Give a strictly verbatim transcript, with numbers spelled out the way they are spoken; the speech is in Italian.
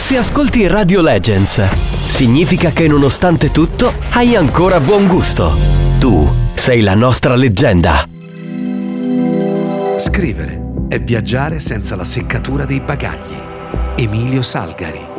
Se ascolti Radio Legends, significa che nonostante tutto hai ancora buon gusto. Tu sei la nostra leggenda. Scrivere è viaggiare senza la seccatura dei bagagli. Emilio Salgari.